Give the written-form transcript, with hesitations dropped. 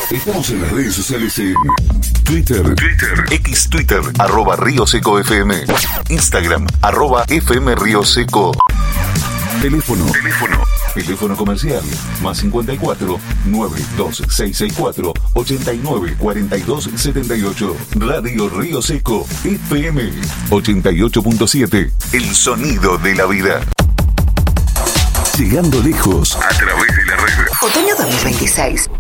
Estamos en las redes sociales en Twitter, Twitter, @Río Seco FM, Instagram, @FM Río Seco. Teléfono comercial, +54 92664 89 42 78. Radio Río Seco FM 88.7. El sonido de la vida. Llegando lejos a través de la red. Otoño 2026.